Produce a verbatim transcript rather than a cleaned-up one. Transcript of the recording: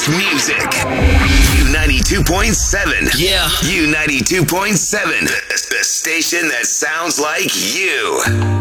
music. U ninety-two point seven. Yeah. U ninety-two point seven. The, the station that sounds like you.